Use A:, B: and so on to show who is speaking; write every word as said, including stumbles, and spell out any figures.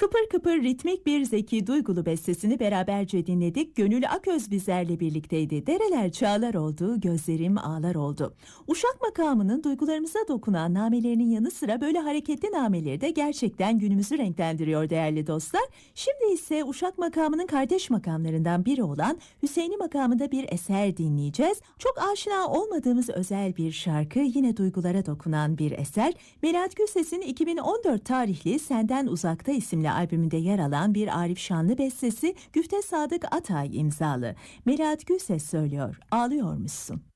A: Kıpır kıpır ritmik bir Zeki Duygulu bestesini beraberce dinledik. Gönül Aköz bizlerle birlikteydi. Dereler çağlar oldu, gözlerim ağlar oldu. Uşak makamının duygularımıza dokunan namelerinin yanı sıra böyle hareketli nameleri de gerçekten günümüzü renklendiriyor değerli dostlar. Şimdi ise Uşak makamının kardeş makamlarından biri olan Hüseyini makamında bir eser dinleyeceğiz. Çok aşina olmadığımız özel bir şarkı, yine duygulara dokunan bir eser. Melahat Gürses'in iki bin on dört tarihli Senden Uzakta isimli albümünde yer alan bir Arif Şanlı bestesi, Güfte Sadık Atay imzalı. Melahat Gülses söylüyor, ağlıyormuşsun.